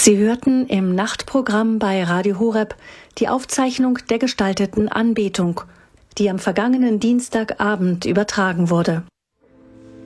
Sie hörten im Nachtprogramm bei Radio Horeb die Aufzeichnung der gestalteten Anbetung, die am vergangenen Dienstagabend übertragen wurde.